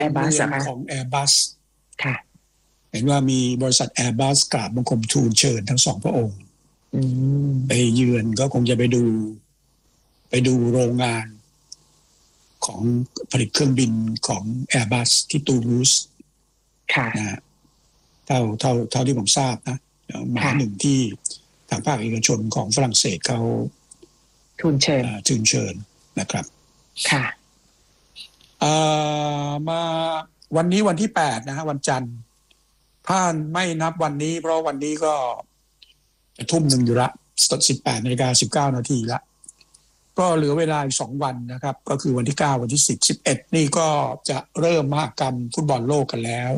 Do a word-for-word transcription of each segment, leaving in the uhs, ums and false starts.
Airbus เมืองของ Airbus ค่ะเห็นว่ามีบริษัท Airbus กราบบังคมทูลเชิญทั้งสองพระองค์ไปเยือนก็คงจะไปดูไปดูโรงงานของผลิตเครื่องบินของ Airbus ที่ตูลูสค่ะนะเท่าเท่าเท่าที่ผมทราบนะหมายหนึ่งที่ทางภาคเอกชนของฝรั่งเศสเขาทูลเชิญทูลเชิญนะครับค่ะมาวันนี้วันที่แปดนะฮะวันจันทร์ถ้าไม่นับวันนี้เพราะวันนี้ก็จะทุ่มหนึ่งอยู่ละสิบแปดนาฬิกาสิบเก้านาทีละก็เหลือเวลาอีกสองวันนะครับก็คือวันที่เก้าวันที่สิบ สิบเอ็ดนี่ก็จะเริ่มมหกรรมฟุตบอลโลกกันแล้ว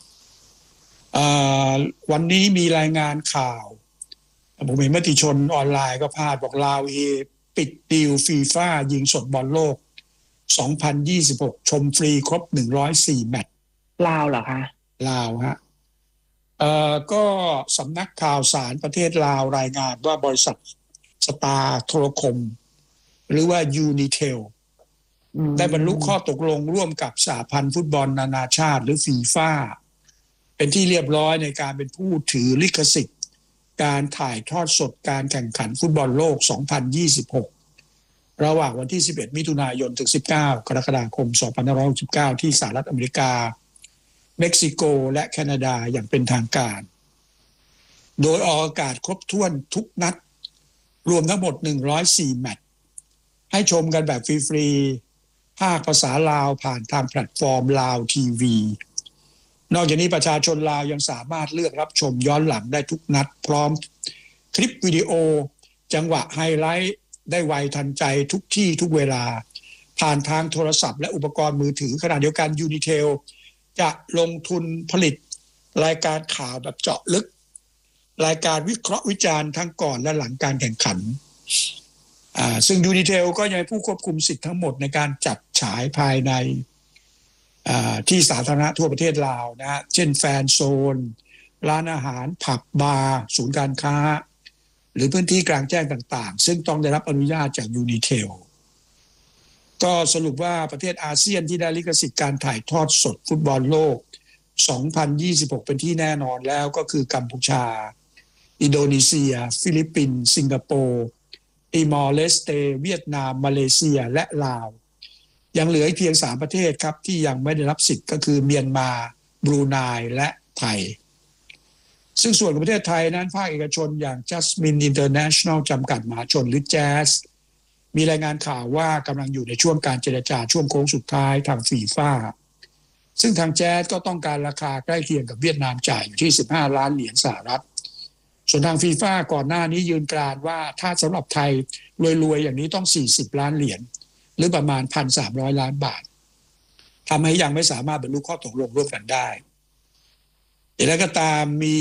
วันนี้มีรายงานข่าวผมเห็นมติชนออนไลน์ก็พาดบอกลาวเอปิดดีลฟีฟ่ายิงสดบอลโลกสองพันยี่สิบหกชมฟรีครบหนึ่งร้อยสี่แมตช์ลาวเหรอคะลาวฮะเอ่อก็สำนักข่าวสารประเทศลาวรายงานว่าบริษัทสตาร์โทรคมหรือว่า Unitel ได้บรรลุข้อตกลงร่วมกับสหพันธ์ฟุตบอลนานาชาติหรือฟีฟ่าเป็นที่เรียบร้อยในการเป็นผู้ถือลิขสิทธิ์การถ่ายทอดสดการแข่งขันฟุตบอลโลกสองพันยี่สิบหกระหว่างวันที่สิบเอ็ดมิถุนายนถึงสิบเก้ากรกฎาคมสองพันห้าร้อยหกสิบเก้าที่สหรัฐอเมริกาเม็กซิโกและแคนาดาอย่างเป็นทางการโดยออกอากาศครบถ้วนทุกนัดรวมทั้งหมดหนึ่งร้อยสี่แมตช์ให้ชมกันแบบฟรีๆภาคภาษาลาวผ่านทางแพลตฟอร์มลาวทีวีนอกจากนี้ประชาชนลาวยังสามารถเลือกรับชมย้อนหลังได้ทุกนัดพร้อมคลิปวิดีโอจังหวะไฮไลท์ได้ไวทันใจทุกที่ทุกเวลาผ่านทางโทรศัพท์และอุปกรณ์มือถือขณะเดียวกัน Unitel จะลงทุนผลิตรายการข่าวแบบเจาะลึกรายการวิเคราะห์วิจารณ์ทั้งก่อนและหลังการแข่งขันอ่าซึ่ง Unitel ก็ยังเป็นผู้ควบคุมสิทธิ์ทั้งหมดในการจัดฉายภายในอ่าที่สาธารณะทั่วประเทศลาวนะฮะเช่นแฟนโซนร้านอาหารผับบาร์ศูนย์การค้าหรือพื้นที่กลางแจ้งต่างๆซึ่งต้องได้รับอนุญาตจาก Unitel ก็สรุปว่าประเทศอาเซียนที่ได้ลิขสิทธิ์การถ่ายทอดสดฟุตบอลโลกสองพันยี่สิบหกเป็นที่แน่นอนแล้วก็คือกัมพูชาอินโดนีเซียฟิลิปปินส์สิงคโปร์ติมอร์เลสเตเวียดนามมาเลเซียและลาวยังเหลือเพียงสามประเทศครับที่ยังไม่ได้รับสิทธิ์ก็คือเมียนมาบรูไนและไทยซึ่งส่วนของประเทศไทยนั้นภาคเอกชนอย่าง Jasmine International จำกัดมหาชนหรือ Jazz มีรายงานข่าวว่ากำลังอยู่ในช่วงการเจรจาช่วงโค้งสุดท้ายทางฟีฟ่าซึ่งทาง Jazz ก็ต้องการราคาใกล้เคียงกับเวียดนามจ่ายอยู่ที่สิบห้าล้านเหรียญสหรัฐส่วนทางฟีฟ่าก่อนหน้านี้ยืนกรานว่าถ้าสำหรับไทยรวยๆอย่างนี้ต้องสี่สิบล้านเหรียญหรือประมาณ หนึ่งพันสามร้อย ล้านบาททำให้ยังไม่สามารถบรรลุข้อตกลงร่วมกันได้แต่แล้วก็ตามมี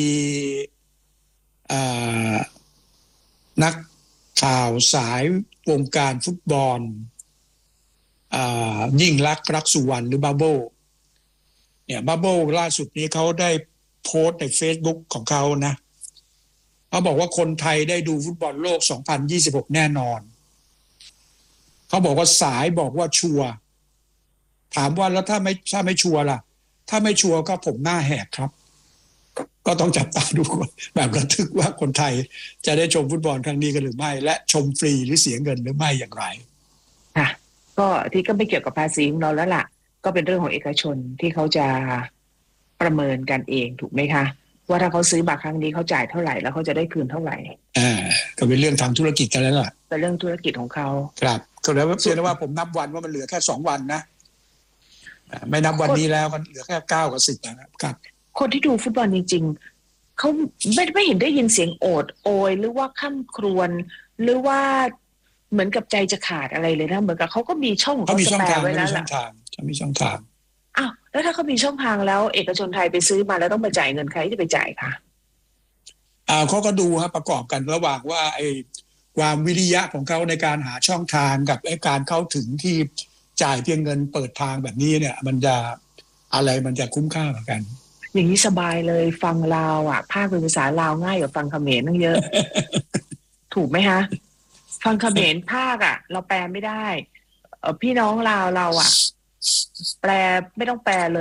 นักข่าวสายวงการฟุตบอลยิ่งลักษณ์รักสุวรรณหรือบับเบิ้ลเนี่ยบับเบิ้ลล่าสุดนี้เขาได้โพสต์ใน Facebook ของเขานะเขาบอกว่าคนไทยได้ดูฟุตบอลโลกสองพันยี่สิบหกแน่นอนเขาบอกว่าสายบอกว่าชัวร์ถามว่าแล้วถ้าไม่ถ้าไม่ชัวร์ล่ะถ้าไม่ชัวร์ก็ผมหน้าแหกครับก็ต้องจับตาดูแบบระทึกว่าคนไทยจะได้ชมฟุตบอลครั้งนี้กันหรือไม่และชมฟรีหรือเสียเงินหรือไม่อย่างไรค่ะก็ที่ก็ไม่เกี่ยวกับภาษีของเราแล้วล่ะก็เป็นเรื่องของเอกชนที่เขาจะประเมินกันเองถูกไหมคะว่าถ้าเขาซื้อบัตรครั้งนี้เขาจ่ายเท่าไหร่แล้วเขาจะได้คืนเท่าไหร่อ่าก็เป็นเรื่องทางธุรกิจกันแล้วล่ะเป็นเรื่องธุรกิจของเขาครับก็แล้วเพียงแต่ว่าผมนับวันว่ามันเหลือแค่สองวันนะไม่นับวันนี้แล้วมันเหลือแค่เก้ากับสิบนะครับคนที่ดูฟุตบอลจริงๆเขาไม่ไม่เห็นได้ยินเสียงโอดโอยหรือว่าค่ำครวญหรือว่าเหมือนกับใจจะขาดอะไรเลยนะเหมือนกับเขาก็มีช่องเขามีช่องทางไว้แล้วล่ะเขามีช่องทางอ้าวแล้วถ้าเขามีช่องทางแล้วเอกชนไทยไปซื้อมาแล้วต้องมาจ่ายเงินใครจะไปจ่ายคะอ่าเขาก็ดูฮะประกอบกันระหว่างว่าไอ้ความวิริยะของเขาในการหาช่องทางกับไอ้การเข้าถึงที่จ่ายเพียงเงินเปิดทางแบบนี้เนี่ยมันจะอะไรมันจะคุ้มค่าเหมือนกันอย่างนี้สบายเลยฟังลาวอ่ะภาคเป็นภาษาลาวง่ายกว่าฟังเขมรตั้งเยอะ ถูกไหมคะฟังเขมรภาคอ่ะเราแปลไม่ได้เออพี่น้องลาวเราอ่ะแปลไม่ต้องแปลเลย